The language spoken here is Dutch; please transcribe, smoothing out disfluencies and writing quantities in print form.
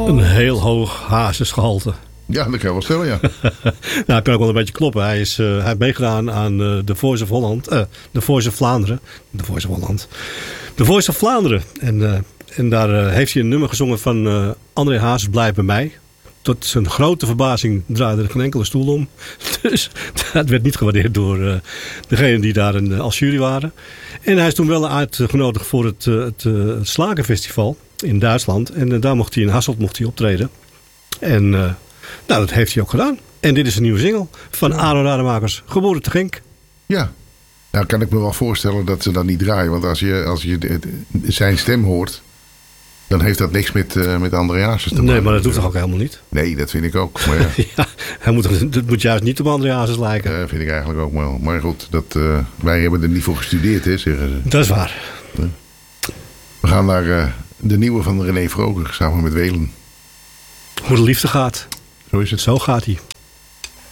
Een heel hoog hazesgehalte. Ja, dat kan je wel stellen, ja. Nou, kan ook wel een beetje kloppen. Hij heeft meegedaan aan de Voice of Holland. De Voice of Vlaanderen. De Voice of Holland. De Voice of Vlaanderen. En daar heeft hij een nummer gezongen van André Hazes, Blijf bij mij. Tot zijn grote verbazing draaide er geen enkele stoel om. Dus dat werd niet gewaardeerd door degenen die daar als jury waren. En hij is toen wel uitgenodigd voor het Slagerfestival in Duitsland. En daar mocht hij in Hasselt optreden. En dat heeft hij ook gedaan. En dit is een nieuwe single van Aaron Rademakers, geboren te Genk. Ja. Nou kan ik me wel voorstellen dat ze dat niet draaien. Want als je zijn stem hoort, dan heeft dat niks met André Hazes te maken. Nee, maar dat doet toch ook helemaal niet? Nee, dat vind ik ook. Maar ja. Ja, het moet juist niet op André Hazes lijken. Dat vind ik eigenlijk ook wel. Maar goed, wij hebben er niet voor gestudeerd, hè, zeggen ze. Dat is waar. We gaan naar de nieuwe van René Vroger samen met Welen. Hoe de liefde gaat. Zo is het. Zo gaat hij.